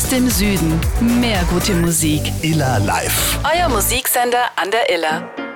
aus dem Süden. Mehr gute Musik. Iller Live. Euer Musiksender an der Iller.